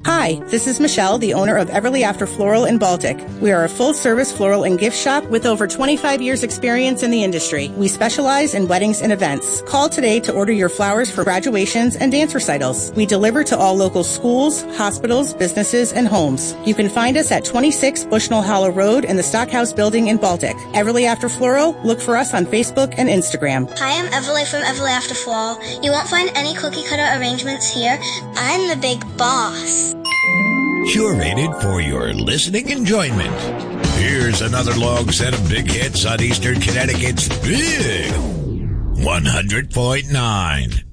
Hi, this is Michelle, the owner of Everly After Floral in Baltic. We are a full-service floral and gift shop with over 25 years experience in the industry. We specialize in weddings and events. Call today to order your flowers for graduations and dance recitals. We deliver to all local schools, hospitals, businesses, and homes. You can find us at 26 Bushnell Hollow Road in the Stockhouse Building in Baltic. Everly After Floral, look for us on Facebook and Instagram. Hi, I'm Everly from Everly After Floral. You won't find any cookie-cutter arrangements here. I'm the big boss. Curated for your listening enjoyment. Here's another long set of big hits on Eastern Connecticut's Big 100.9.